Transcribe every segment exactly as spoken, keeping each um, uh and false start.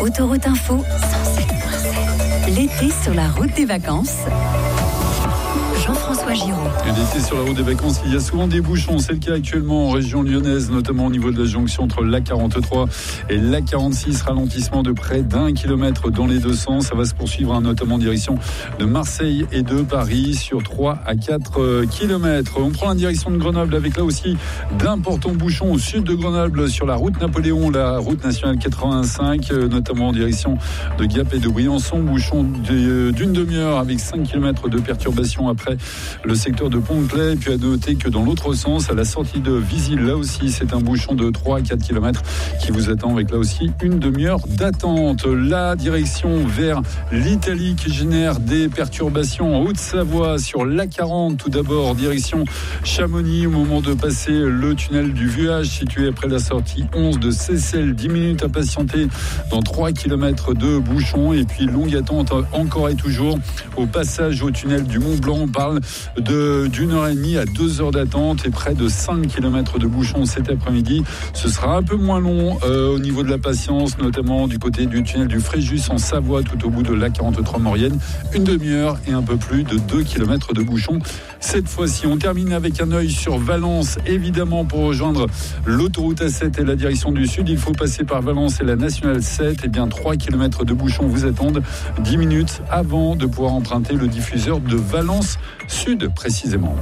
Autoroute Info, cent sept virgule sept. L'été sur la route des vacances. Jean-François Giraud. Et l'été sur la route des vacances, il y a souvent des bouchons. C'est le cas actuellement en région lyonnaise, notamment au niveau de la jonction entre l'A quarante-trois et l'A quarante-six. Ralentissement de près d'un kilomètre dans les deux sens. Ça va se poursuivre, hein, notamment en direction de Marseille et de Paris sur trois à quatre kilomètres. On prend la direction de Grenoble avec là aussi d'importants bouchons au sud de Grenoble sur la route Napoléon, la route nationale quatre-vingt-cinq, notamment en direction de Gap et de Briançon. Bouchon d'une demi-heure avec cinq kilomètres de perturbation après le secteur de Pont-de-Claix. Et puis à noter que dans l'autre sens, à la sortie de Visil, là aussi c'est un bouchon de trois à quatre kilomètres qui vous attend avec là aussi une demi-heure d'attente. La direction vers l'Italie qui génère des perturbations en Haute-Savoie sur l'A quarante, tout d'abord direction Chamonix au moment de passer le tunnel du Vuage situé après la sortie onze de Seyssel. dix minutes à patienter dans trois kilomètres de bouchons. Et puis longue attente encore et toujours au passage au tunnel du Mont-Blanc. On parle de, d'une heure et demie à deux heures d'attente et près de cinq kilomètres de bouchons cet après-midi. Ce sera un peu moins long euh, au niveau de la patience, notamment du côté du tunnel du Fréjus en Savoie, tout au bout de l'A quarante-trois Maurienne. Une demi-heure et un peu plus de deux kilomètres de bouchons. Cette fois-ci, on termine avec un œil sur Valence. Évidemment, pour rejoindre l'autoroute A sept et la direction du sud, il faut passer par Valence et la nationale sept. Et bien, trois kilomètres de bouchons vous attendent dix minutes avant de pouvoir emprunter le diffuseur de Valence Sud, précisément.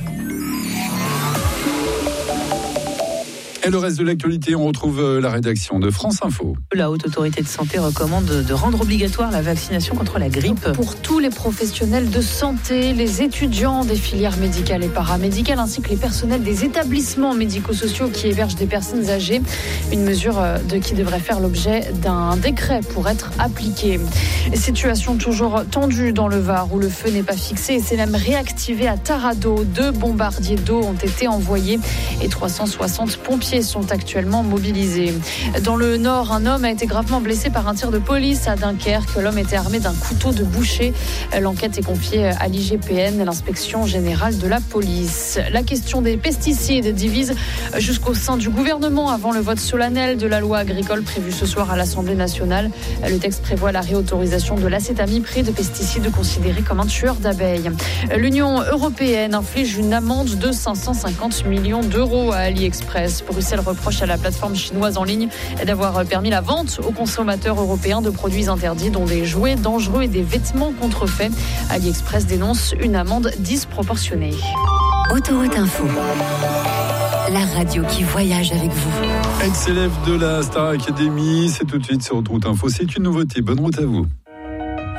Et le reste de l'actualité, on retrouve la rédaction de France Info. La Haute Autorité de Santé recommande de rendre obligatoire la vaccination contre la grippe. Pour tous les professionnels de santé, les étudiants des filières médicales et paramédicales, ainsi que les personnels des établissements médico-sociaux qui hébergent des personnes âgées. Une mesure de qui devrait faire l'objet d'un décret pour être appliquée. Situation toujours tendue dans le Var où le feu n'est pas fixé et c'est même réactivé à Tarado. Deux bombardiers d'eau ont été envoyés et trois cent soixante pompiers sont actuellement mobilisés. Dans le Nord, un homme a été gravement blessé par un tir de police à Dunkerque. L'homme était armé d'un couteau de boucher. L'enquête est confiée à l'I G P N, l'inspection générale de la police. La question des pesticides divise jusqu'au sein du gouvernement avant le vote solennel de la loi agricole prévue ce soir à l'Assemblée nationale. Le texte prévoit la réautorisation de l'acétamipride, pesticide considéré comme un tueur d'abeilles. L'Union européenne inflige une amende de cinq cent cinquante millions d'euros à AliExpress. Bruxelles reproche à la plateforme chinoise en ligne d'avoir permis la vente aux consommateurs européens de produits interdits, dont des jouets dangereux et des vêtements contrefaits. AliExpress dénonce une amende disproportionnée. Autoroute Info, la radio qui voyage avec vous. Ex-élève de la Star Academy, c'est tout de suite sur Autoroute Info. C'est une nouveauté. Bonne route à vous.